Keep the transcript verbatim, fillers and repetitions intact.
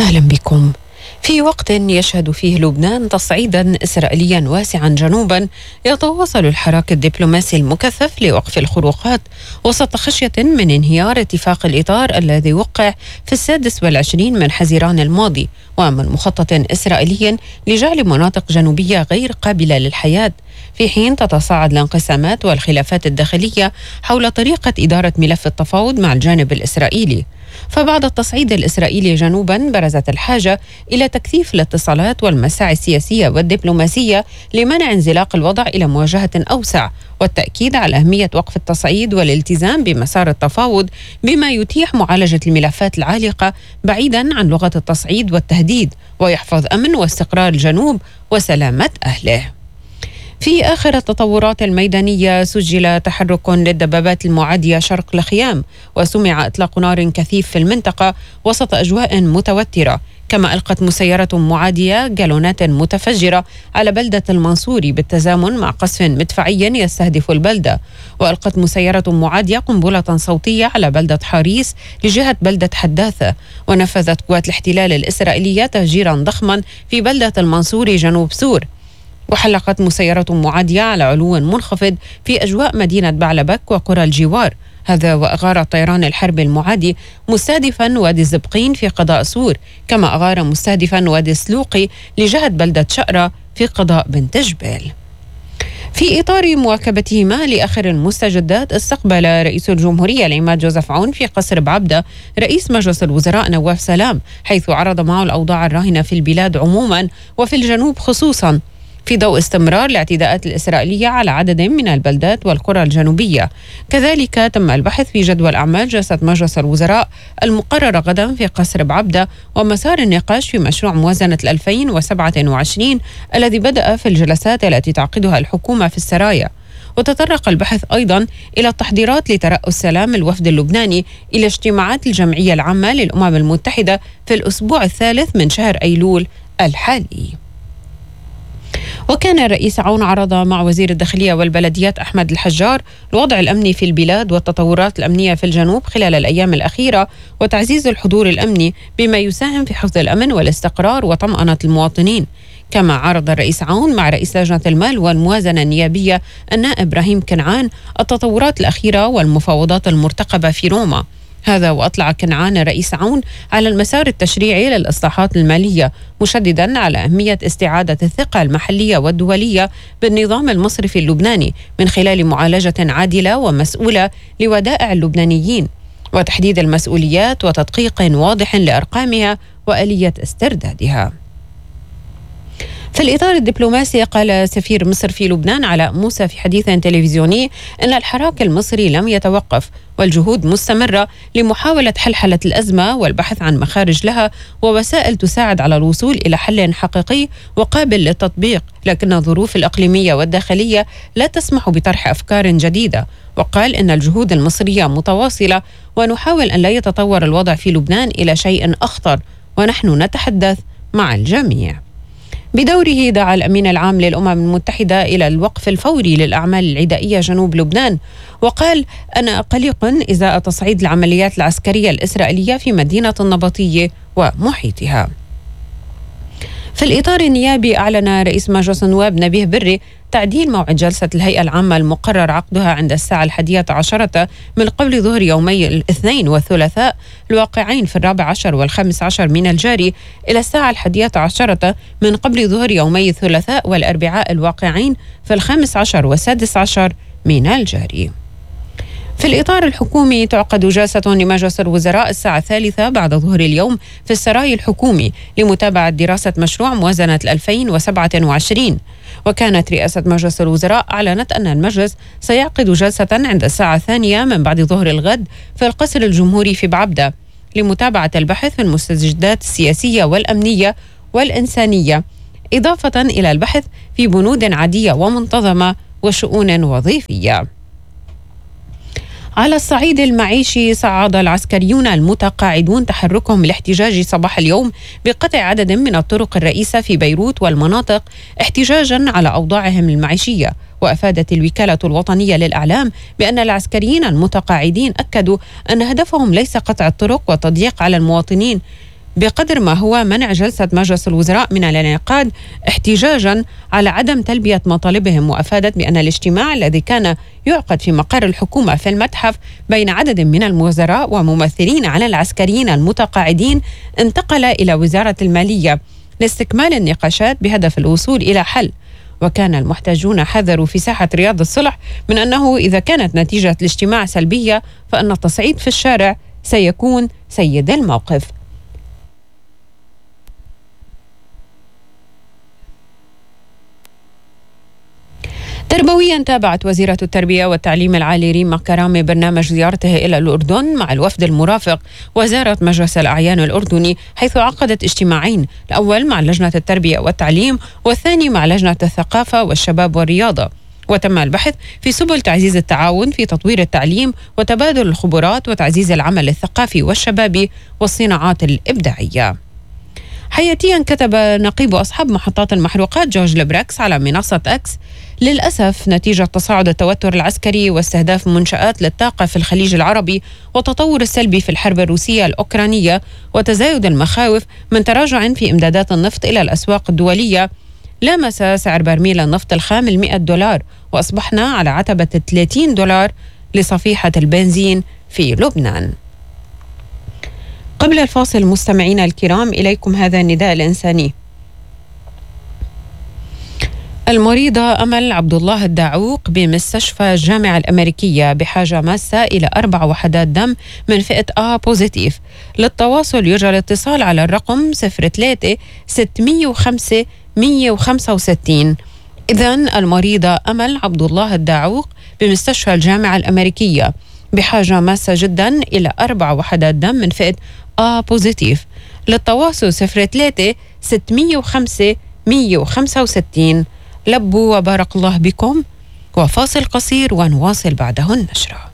أهلا بكم. في وقت يشهد فيه لبنان تصعيدا إسرائيليا واسعا جنوبا، يتواصل الحراك الدبلوماسي المكثف لوقف الخروقات وسط خشية من انهيار اتفاق الإطار الذي وقع في السادس والعشرين من حزيران الماضي، ومن مخطط إسرائيلي لجعل مناطق جنوبية غير قابلة للحياة، في حين تتصاعد الانقسامات والخلافات الداخلية حول طريقة إدارة ملف التفاوض مع الجانب الإسرائيلي. فبعد التصعيد الإسرائيلي جنوبا برزت الحاجة إلى تكثيف الاتصالات والمساعي السياسية والدبلوماسية لمنع انزلاق الوضع إلى مواجهة أوسع، والتأكيد على أهمية وقف التصعيد والالتزام بمسار التفاوض بما يتيح معالجة الملفات العالقة بعيدا عن لغة التصعيد والتهديد، ويحفظ أمن واستقرار الجنوب وسلامة أهله. في آخر التطورات الميدانية سجل تحرك للدبابات المعادية شرق الخيام، وسمع إطلاق نار كثيف في المنطقة وسط أجواء متوترة، كما ألقت مسيرة معادية جالونات متفجرة على بلدة المنصوري بالتزامن مع قصف مدفعي يستهدف البلدة، وألقت مسيرة معادية قنبلة صوتية على بلدة حاريس لجهة بلدة حداثة، ونفذت قوات الاحتلال الإسرائيلية تهجيرا ضخما في بلدة المنصوري جنوب سور، وحلقت مسيرة معادية على علو منخفض في أجواء مدينة بعلبك وقرى الجوار، هذا وأغار الطيران الحربي المعادي مستهدفا وادي الزبقين في قضاء سور، كما أغار مستهدفا وادي السلوقي لجهة بلدة شقرة في قضاء بنت جبال. في إطار مواكبتهما لآخر المستجدات، استقبل رئيس الجمهورية العماد جوزيف عون في قصر بعبدة رئيس مجلس الوزراء نواف سلام، حيث عرض معه الأوضاع الراهنة في البلاد عموما وفي الجنوب خصوصا، في ضوء استمرار الاعتداءات الإسرائيلية على عدد من البلدات والقرى الجنوبية. كذلك تم البحث في جدول أعمال جلسة مجلس الوزراء المقررة غدا في قصر بعبدة، ومسار النقاش في مشروع موازنة ألفين وسبعة وعشرين الذي بدأ في الجلسات التي تعقدها الحكومة في السرايا. وتطرق البحث أيضا إلى التحضيرات لترأس سلام الوفد اللبناني إلى اجتماعات الجمعية العامة للأمم المتحدة في الأسبوع الثالث من شهر أيلول الحالي. وكان الرئيس عون عرض مع وزير الداخلية والبلديات أحمد الحجار الوضع الأمني في البلاد والتطورات الأمنية في الجنوب خلال الأيام الأخيرة وتعزيز الحضور الأمني بما يساهم في حفظ الأمن والاستقرار وطمأنة المواطنين. كما عرض الرئيس عون مع رئيس لجنة المال والموازنة النيابية النائب إبراهيم كنعان التطورات الأخيرة والمفاوضات المرتقبة في روما، هذا وأطلع كنعان الرئيس عون على المسار التشريعي للإصلاحات المالية، مشددا على أهمية استعادة الثقة المحلية والدولية بالنظام المصرفي اللبناني من خلال معالجة عادلة ومسؤولة لودائع اللبنانيين، وتحديد المسؤوليات وتدقيق واضح لأرقامها وآلية استردادها. في الإطار الدبلوماسي، قال سفير مصر في لبنان علاء موسى في حديث تلفزيوني أن الحراك المصري لم يتوقف والجهود مستمرة لمحاولة حلحلة الأزمة والبحث عن مخارج لها ووسائل تساعد على الوصول إلى حل حقيقي وقابل للتطبيق، لكن الظروف الإقليمية والداخلية لا تسمح بطرح أفكار جديدة. وقال إن الجهود المصرية متواصلة ونحاول أن لا يتطور الوضع في لبنان إلى شيء أخطر، ونحن نتحدث مع الجميع. بدوره دعا الأمين العام للأمم المتحدة إلى الوقف الفوري للأعمال العدائية جنوب لبنان، وقال: أنا قلق إزاء تصعيد العمليات العسكرية الإسرائيلية في مدينة النبطية ومحيطها. في الإطار النيابي، أعلن رئيس مجلس النواب نبيه بري تعديل موعد جلسة الهيئة العامة المقرر عقدها عند الساعة الحادية عشرة من قبل ظهر يومي الاثنين والثلاثاء الواقعين في الرابع عشر والخامس عشر من الجاري إلى الساعة الحادية عشرة من قبل ظهر يومي الثلاثاء والأربعاء الواقعين في الخامس عشر والسادس عشر من الجاري. في الإطار الحكومي، تعقد جلسة لمجلس الوزراء الساعة الثالثة بعد ظهر اليوم في السراي الحكومي لمتابعة دراسة مشروع موازنة ألفين وسبعة وعشرين. وكانت رئاسة مجلس الوزراء أعلنت أن المجلس سيعقد جلسة عند الساعة الثانية من بعد ظهر الغد في القصر الجمهوري في بعبدة لمتابعة البحث في المستجدات السياسية والأمنية والإنسانية، إضافة إلى البحث في بنود عادية ومنتظمة وشؤون وظيفية. على الصعيد المعيشي، صعد العسكريون المتقاعدون تحركهم الاحتجاجي صباح اليوم بقطع عدد من الطرق الرئيسة في بيروت والمناطق احتجاجا على أوضاعهم المعيشية. وأفادت الوكالة الوطنية للإعلام بأن العسكريين المتقاعدين أكدوا أن هدفهم ليس قطع الطرق والتضييق على المواطنين بقدر ما هو منع جلسة مجلس الوزراء من الانعقاد احتجاجا على عدم تلبية مطالبهم. وأفادت بأن الاجتماع الذي كان يعقد في مقر الحكومة في المتحف بين عدد من الوزراء وممثلين عن العسكريين المتقاعدين انتقل إلى وزارة المالية لاستكمال النقاشات بهدف الوصول إلى حل. وكان المحتجون حذروا في ساحة رياض الصلح من أنه إذا كانت نتيجة الاجتماع سلبية فإن التصعيد في الشارع سيكون سيد الموقف. تربويا، تابعت وزيرة التربية والتعليم العالي ريما كرامي برنامج زيارته إلى الأردن مع الوفد المرافق وزارة مجلس الأعيان الأردني، حيث عقدت اجتماعين، الأول مع لجنة التربية والتعليم والثاني مع لجنة الثقافة والشباب والرياضة. وتم البحث في سبل تعزيز التعاون في تطوير التعليم وتبادل الخبرات وتعزيز العمل الثقافي والشبابي والصناعات الإبداعية. حياتيا، كتب نقيب أصحاب محطات المحروقات جورج لبراكس على منصة أكس: للأسف نتيجة تصاعد التوتر العسكري واستهداف منشآت للطاقة في الخليج العربي والتطور السلبي في الحرب الروسية الأوكرانية وتزايد المخاوف من تراجع في إمدادات النفط إلى الأسواق الدولية، لامس سعر برميل النفط الخام المئة دولار، وأصبحنا على عتبة ثلاثين دولار لصفيحة البنزين في لبنان. قبل الفاصل مستمعينا الكرام، إليكم هذا النداء الإنساني. المريضة أمل عبد الله الداعوق بمستشفى الجامعة الأمريكية بحاجة ماسة إلى أربع وحدات دم من فئة A بوزيتيف. للتواصل يرجى الاتصال على الرقم صفر ثلاثة ستمئة وخمسة مئة وخمسة وستين. إذن المريضة أمل عبد الله الداعوق بمستشفى الجامعة الأمريكية بحاجة ماسة جدا إلى أربع وحدات دم من فئة A بوزيتيف. للتواصل صفر ثلاثة ستمئة وخمسة مئة وخمسة وستين. لبوا وبارك الله بكم، وفاصل قصير ونواصل بعده النشرة.